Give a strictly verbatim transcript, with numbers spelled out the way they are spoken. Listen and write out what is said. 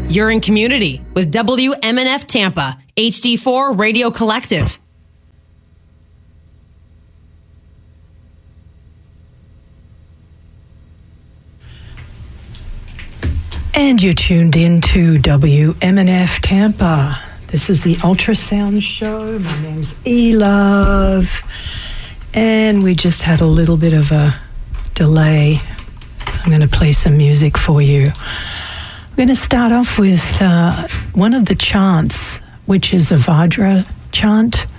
You're in community with W M N F Tampa, H D four Radio Collective. And you're tuned in to W M N F Tampa. This is the Ultrasound Show. My name's E-Love. And we just had a little bit of a delay. I'm going to play some music for you. I'm going to start off with uh, one of the chants, which is a Vajra chant.